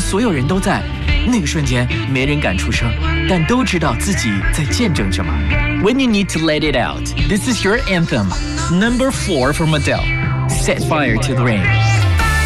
所有人都在，那个瞬间没人敢出声，但都知道自己在见证什么。When you need to let it out, this is your anthem. Number 4 from Adele. Set fire to the rain.